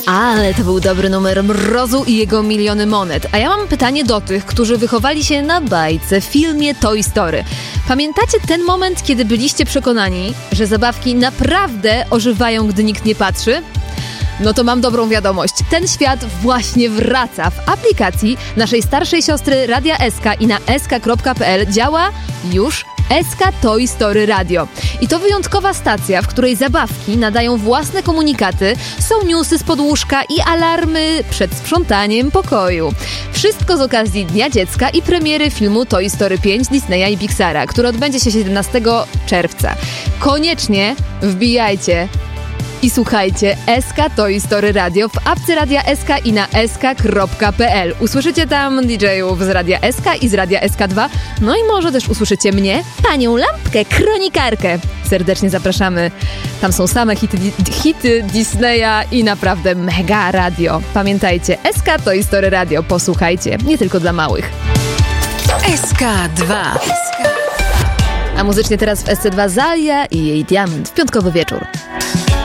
Ale to był dobry numer Mrozu i jego miliony monet. A ja mam pytanie do tych, którzy wychowali się na bajce, filmie Toy Story. Pamiętacie ten moment, kiedy byliście przekonani, że zabawki naprawdę ożywają, gdy nikt nie patrzy? No to mam dobrą wiadomość. Ten świat właśnie wraca. W aplikacji naszej starszej siostry Radia SK i na sk.pl działa już SK Toy Story Radio. I to wyjątkowa stacja, w której zabawki nadają własne komunikaty, są newsy spod łóżka i alarmy przed sprzątaniem pokoju. Wszystko z okazji Dnia Dziecka i premiery filmu Toy Story 5 Disneya i Pixara, który odbędzie się 17 czerwca. Koniecznie wbijajcie i słuchajcie SK Toy Story Radio w apce Radia SK i na sk.pl. Usłyszycie tam DJ-ów z Radia SK i z Radia SK2. No i może też usłyszycie mnie, panią Lampkę, kronikarkę. Serdecznie zapraszamy. Tam są same hity Disneya i naprawdę mega radio. Pamiętajcie, SK Toy Story Radio. Posłuchajcie, nie tylko dla małych. SK2. A muzycznie teraz w SC2 Zalia i jej Diament w piątkowy wieczór.